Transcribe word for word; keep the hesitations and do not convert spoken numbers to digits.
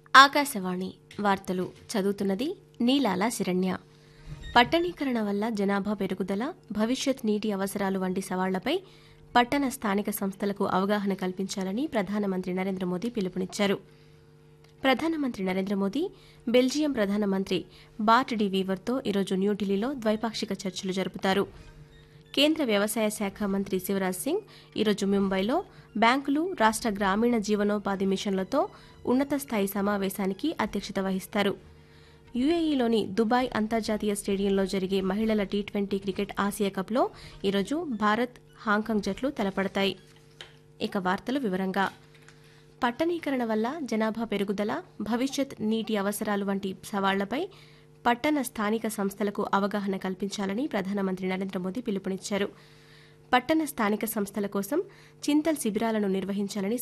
ఆకాశవాణి వార్తలు చదువుతున్నది నీలాల శిరణ్య. పట్టణీకరణ వల్ల జనాభా పెరుగుదల, భవిష్యత్ నీటి అవసరాలు వంటి సవాళ్లపై పట్టణ స్థానిక సంస్థలకు అవగాహన కల్పించాలని ప్రధానమంత్రి నరేంద్ర మోదీ పిలుపునిచ్చారు. ప్రధానమంత్రి నరేంద్ర మోదీ బెల్జియం ప్రధానమంత్రి బార్ట్ డి వీవర్తో ఈరోజు న్యూఢిల్లీలో ద్వైపాక్షిక చర్చలు జరుపుతారు. కేంద్ర వ్యవసాయ శాఖ మంత్రి శివరాజ్ సింగ్ ఈరోజు ముంబైలో బ్యాంకులు, రాష్ట గ్రామీణ జీవనోపాధి మిషన్లతో ఉన్నత స్థాయి సమావేశానికి అధ్యక్షత వహిస్తారు. యుఏఈలోని దుబాయ్ అంతర్జాతీయ స్టేడియంలో జరిగే మహిళల టీ ట్వంటీ క్రికెట్ ఆసియా కప్లో ఈరోజు భారత్, హాంకాంగ్ జట్లు తలపడతాయి. ఇక వార్తలు వివరంగా పట్టణీకరణ వల్ల జనాభా పెరుగుదల, భవిష్యత్ నీటి అవసరాలు వంటి సవాళ్లపై పట్టణ స్థానిక సంస్థలకు అవగాహన కల్పించాలని ప్రధానమంత్రి నరేంద్ర మోదీ పిలుపునిచ్చారు. పట్టణ స్థానిక సంస్థల కోసం చింతల్ శిబిరాలను నిర్వహించాలని